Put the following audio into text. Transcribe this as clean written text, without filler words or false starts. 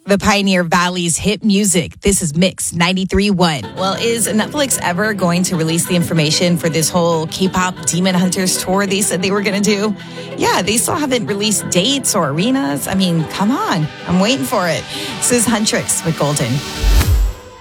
The Pioneer Valley's hit music. This is Mix 93.1. Well, is Netflix ever going to release the information for this whole K-pop Demon Hunters tour they said they were going to do? Yeah, they still haven't released dates or arenas. I mean, come on. I'm waiting for it. This is Huntrix with Golden.